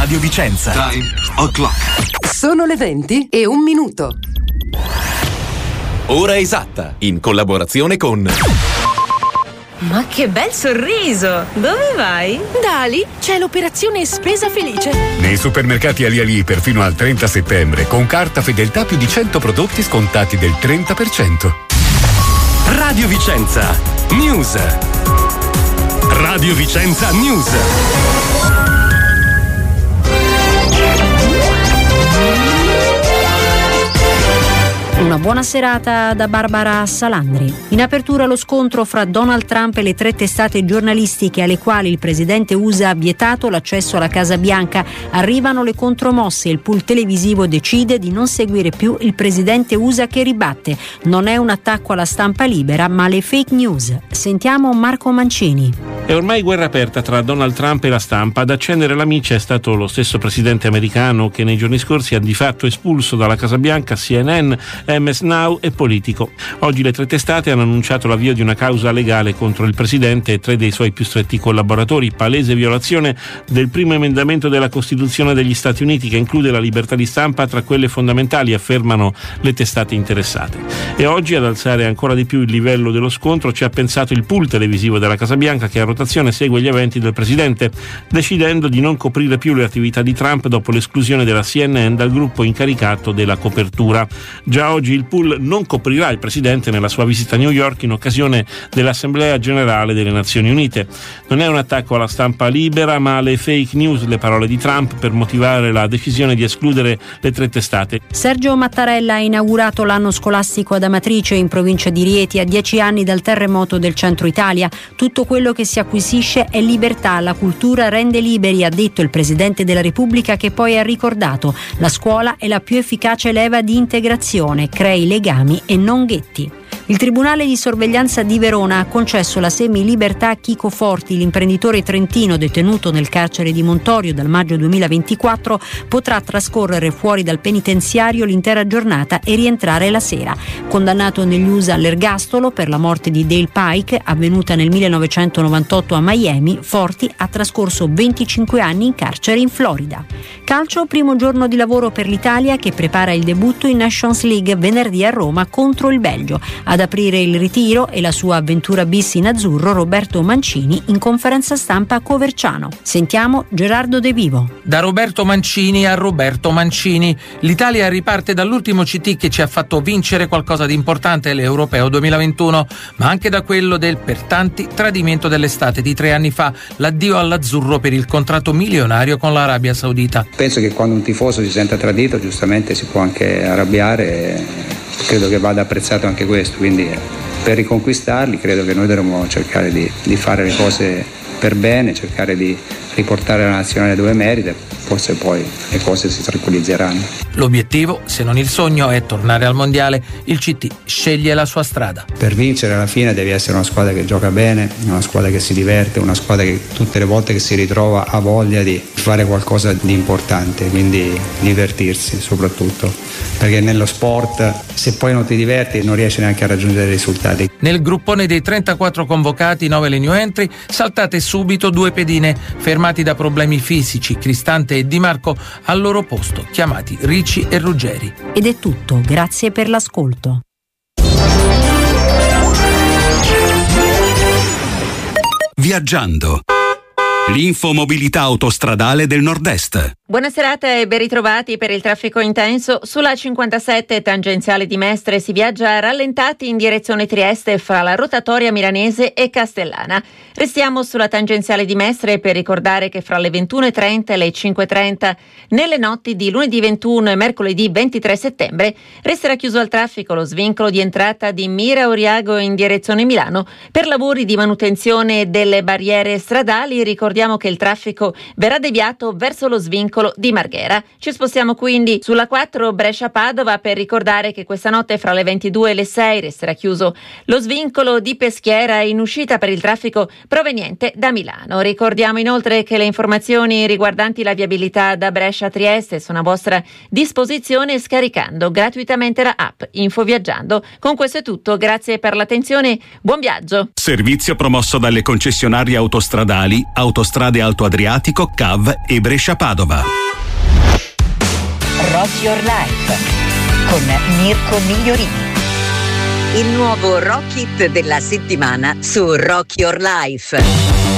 Radio Vicenza. Time o'clock. Sono le 20:01. Ora esatta, in collaborazione con... Ma che bel sorriso! Dove vai? Da Ali c'è l'operazione Spesa Felice. Nei supermercati Ali perfino al 30 settembre, con carta fedeltà più di 100 prodotti scontati del 30%. Radio Vicenza News. Radio Vicenza News. Una buona serata da Barbara Salandri. In apertura lo scontro fra Donald Trump e le 3 testate giornalistiche alle quali il presidente USA ha vietato l'accesso alla Casa Bianca. Arrivano le contromosse e il pool televisivo decide di non seguire più il presidente USA che ribatte. Non è un attacco alla stampa libera, ma alle fake news. Sentiamo Marco Mancini. È ormai guerra aperta tra Donald Trump e la stampa. Ad accendere la miccia è stato lo stesso presidente americano che nei giorni scorsi ha di fatto espulso dalla Casa Bianca CNN, MS Now e Politico. Oggi le 3 testate hanno annunciato l'avvio di una causa legale contro il presidente e 3 dei suoi più stretti collaboratori, palese violazione del primo emendamento della Costituzione degli Stati Uniti che include la libertà di stampa tra quelle fondamentali, affermano le testate interessate. E oggi ad alzare ancora di più il livello dello scontro ci ha pensato il pool televisivo della Casa Bianca che a rotazione segue gli eventi del presidente, decidendo di non coprire più le attività di Trump dopo l'esclusione della CNN dal gruppo incaricato della copertura. Già oggi il pool non coprirà il presidente nella sua visita a New York in occasione dell'Assemblea Generale delle Nazioni Unite. Non è un attacco alla stampa libera, ma alle fake news, le parole di Trump per motivare la decisione di escludere le 3 testate. Sergio Mattarella ha inaugurato l'anno scolastico ad Amatrice, in provincia di Rieti, a 10 anni dal terremoto del centro Italia. Tutto quello che si acquisisce è libertà, la cultura rende liberi, ha detto il Presidente della Repubblica, che poi ha ricordato: la scuola è la più efficace leva di integrazione, crei legami e non ghetti. Il Tribunale di sorveglianza di Verona ha concesso la semilibertà a Chico Forti, l'imprenditore trentino detenuto nel carcere di Montorio dal maggio 2024, potrà trascorrere fuori dal penitenziario l'intera giornata e rientrare la sera. Condannato negli USA all'ergastolo per la morte di Dale Pike, avvenuta nel 1998 a Miami, Forti ha trascorso 25 anni in carcere in Florida. Calcio, primo giorno di lavoro per l'Italia che prepara il debutto in Nations League venerdì a Roma contro il Belgio. Ad aprire il ritiro e la sua avventura bis in azzurro Roberto Mancini in conferenza stampa a Coverciano. Sentiamo Gerardo De Vivo. Da Roberto Mancini a Roberto Mancini. L'Italia riparte dall'ultimo CT che ci ha fatto vincere qualcosa di importante, l'Europeo 2021, ma anche da quello del per tanti tradimento dell'estate di 3 anni fa, l'addio all'azzurro per il contratto milionario con l'Arabia Saudita. Penso che quando un tifoso si senta tradito giustamente si può anche arrabbiare. Credo che vada apprezzato anche questo, quindi per riconquistarli credo che noi dovremmo cercare di fare le cose per bene, cercare di riportare la nazionale dove merita, forse poi le cose si tranquillizzeranno. L'obiettivo, se non il sogno, è tornare al mondiale. Il CT sceglie la sua strada. Per vincere alla fine devi essere una squadra che gioca bene, una squadra che si diverte, una squadra che tutte le volte che si ritrova ha voglia di fare qualcosa di importante, quindi divertirsi soprattutto, perché nello sport se poi non ti diverti non riesci neanche a raggiungere i risultati. Nel gruppone dei 34 convocati, 9 le new entry, saltate subito 2 pedine, fermati da problemi fisici, Cristante e Di Marco al loro posto, chiamati Ricci e Ruggeri. Ed è tutto, grazie per l'ascolto. Viaggiando. L'infomobilità autostradale del Nord-Est. Buona serata e ben ritrovati. Per il traffico intenso sulla 57 tangenziale di Mestre si viaggia rallentati in direzione Trieste fra la rotatoria milanese e Castellana. Restiamo sulla tangenziale di Mestre per ricordare che fra le 21.30 e le 5.30 nelle notti di lunedì 21 e mercoledì 23 settembre resterà chiuso al traffico lo svincolo di entrata di Mira Oriago in direzione Milano per lavori di manutenzione delle barriere stradali. Ricordiamo che il traffico verrà deviato verso lo svincolo di Marghera. Ci spostiamo quindi sulla 4 Brescia-Padova per ricordare che questa notte fra le 22 e le 6 resterà chiuso lo svincolo di Peschiera in uscita per il traffico proveniente da Milano. Ricordiamo inoltre che le informazioni riguardanti la viabilità da Brescia a Trieste sono a vostra disposizione scaricando gratuitamente la app Infoviaggiando. Con questo è tutto, grazie per l'attenzione, buon viaggio. Servizio promosso dalle concessionarie autostradali Autostrade Alto Adriatico, CAV e Brescia-Padova. Rock Your Life con Mirko Migliorini. Il nuovo Rock Hit della settimana su Rock Your Life.